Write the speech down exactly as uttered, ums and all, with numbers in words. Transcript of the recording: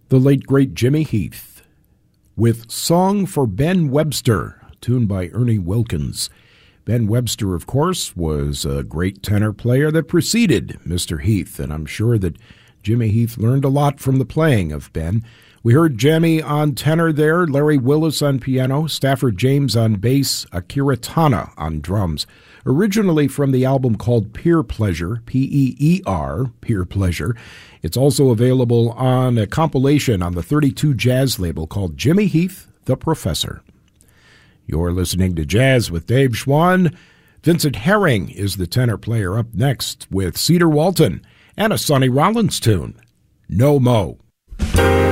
The late, great Jimmy Heath with Song for Ben Webster, tuned by Ernie Wilkins. Ben Webster, of course, was a great tenor player that preceded Mister Heath, and I'm sure that Jimmy Heath learned a lot from the playing of Ben. We heard Jimmy on tenor there, Larry Willis on piano, Stafford James on bass, Akira Tana on drums. Originally from the album called Peer Pleasure, P E E R, Peer Pleasure. It's also available on a compilation on the thirty-two Jazz label called Jimmy Heath, the Professor. You're listening to Jazz with Dave Schwann. Vincent Herring is the tenor player up next with Cedar Walton and a Sonny Rollins tune, No Mo.